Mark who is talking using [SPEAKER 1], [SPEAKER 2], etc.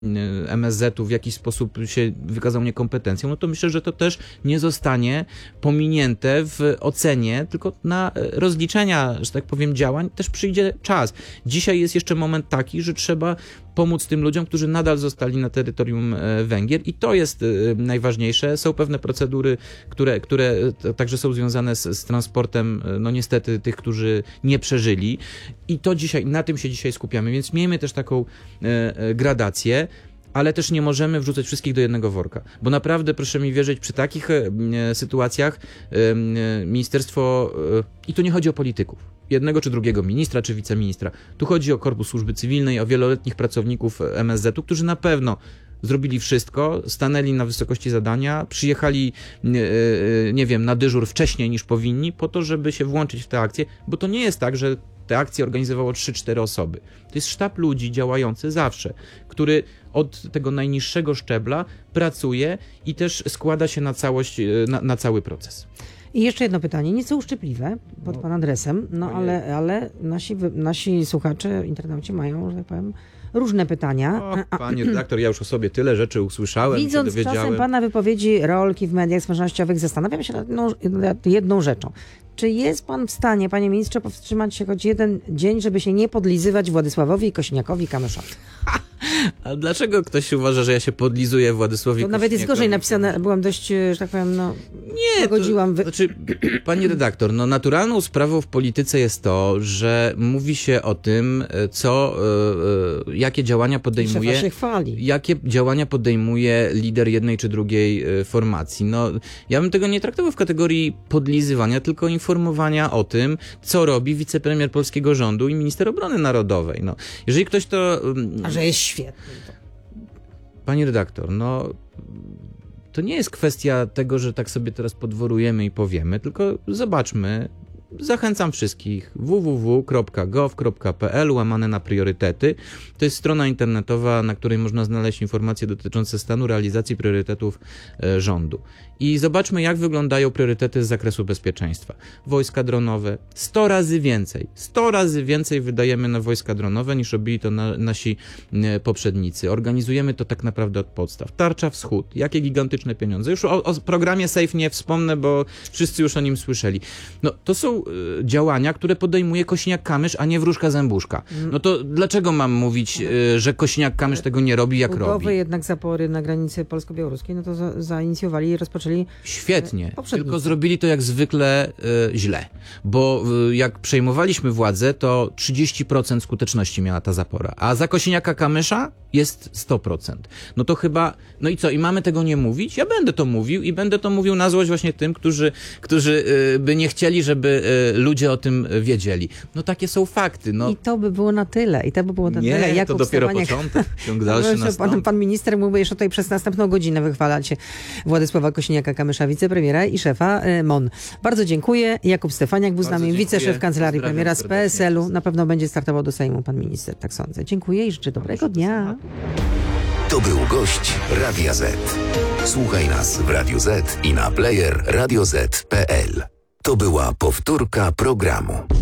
[SPEAKER 1] MSZ-u w jakiś sposób się wykazał niekompetencją, no to myślę, że to też nie zostanie pominięte w ocenie, tylko na rozliczenia, że tak powiem, działań też przyjdzie czas. Dzisiaj jest jeszcze moment taki, że trzeba pomóc tym ludziom, którzy nadal zostali na terytorium Węgier i to jest najważniejsze. Są pewne procedury, które także są związane z transportem, no niestety tych, którzy nie przeżyli i to dzisiaj, na tym się dzisiaj skupiamy, więc miejmy też taką gradację, ale też nie możemy wrzucać wszystkich do jednego worka, bo naprawdę, proszę mi wierzyć, przy takich sytuacjach ministerstwo, i tu nie chodzi o polityków, jednego czy drugiego ministra czy wiceministra, tu chodzi o korpus służby cywilnej, o wieloletnich pracowników MSZ-u, którzy na pewno zrobili wszystko, stanęli na wysokości zadania, przyjechali, nie wiem, na dyżur wcześniej niż powinni, po to, żeby się włączyć w tę akcję, bo to nie jest tak, że te akcje organizowało 3-4 osoby. To jest sztab ludzi działający zawsze, który od tego najniższego szczebla pracuje i też składa się na całość, na cały proces.
[SPEAKER 2] I jeszcze jedno pytanie, nieco uszczypliwe pod pana adresem, ale nasi słuchacze, internauci mają, że tak powiem, różne pytania.
[SPEAKER 1] Pani redaktor, ja już o sobie tyle rzeczy usłyszałem,
[SPEAKER 2] Widząc
[SPEAKER 1] się dowiedziałem.
[SPEAKER 2] czasem pana wypowiedzi, rolki w mediach społecznościowych, zastanawiam się nad jedną rzeczą. Czy jest pan w stanie, panie ministrze, powstrzymać się choć jeden dzień, żeby się nie podlizywać Władysławowi Kosiniakowi-Kamyszowi?
[SPEAKER 1] A dlaczego ktoś uważa, że ja się podlizuję Władysławowi
[SPEAKER 2] To nawet jest gorzej napisane, byłam dość, że tak powiem,
[SPEAKER 1] nie,
[SPEAKER 2] pogodziłam.
[SPEAKER 1] Znaczy, pani redaktor, naturalną sprawą w polityce jest to, że mówi się o tym, jakie działania podejmuje,
[SPEAKER 2] się chwali.
[SPEAKER 1] jakie działania podejmuje lider jednej czy drugiej formacji. Ja bym tego nie traktował w kategorii podlizywania, tylko informowania o tym, co robi wicepremier polskiego rządu i minister obrony narodowej. Jeżeli ktoś to...
[SPEAKER 2] A że jest świetny.
[SPEAKER 1] Pani redaktor, to nie jest kwestia tego, że tak sobie teraz podworujemy i powiemy, tylko zobaczmy. Zachęcam wszystkich www.gov.pl/priorytety. To jest strona internetowa, na której można znaleźć informacje dotyczące stanu realizacji priorytetów rządu. I zobaczmy, jak wyglądają priorytety z zakresu bezpieczeństwa. Wojska dronowe, 100 razy więcej wydajemy na wojska dronowe, niż robili to nasi poprzednicy. Organizujemy to tak naprawdę od podstaw. Tarcza Wschód, jakie gigantyczne pieniądze. Już o programie SAFE nie wspomnę, bo wszyscy już o nim słyszeli. To są działania, które podejmuje Kosiniak-Kamysz, a nie Wróżka-Zębuszka. To dlaczego mam mówić, że Kosiniak-Kamysz tego nie robi, jak robi?
[SPEAKER 2] Jednak zapory na granicy polsko-białoruskiej, to zainicjowali i rozpoczęli.
[SPEAKER 1] Świetnie, tylko zrobili to jak zwykle źle, bo jak przejmowaliśmy władzę, to 30% skuteczności miała ta zapora, a za Kosiniaka-Kamysza jest 100%. To chyba, i co, i mamy tego nie mówić? Ja będę to mówił i będę to mówił na złość właśnie tym, którzy by nie chcieli, żeby ludzie o tym wiedzieli. Takie są fakty.
[SPEAKER 2] I to by było na tyle.
[SPEAKER 1] Nie, Jakub to dopiero początek. Ciąg dalszy nastąpi.
[SPEAKER 2] Pan minister mógłby jeszcze tutaj przez następną godzinę wychwalać Władysława Kosiniaka-Kamysza, wicepremiera i szefa MON. Bardzo dziękuję. Jakub Stefaniak był z nami, wiceszef Kancelarii Premiera z PSL-u. Na pewno będzie startował do Sejmu pan minister, tak sądzę. Dziękuję i życzę dobrego dnia.
[SPEAKER 3] To był gość Radia Z. Słuchaj nas w Radio Z i na player radioz.pl. To była powtórka programu.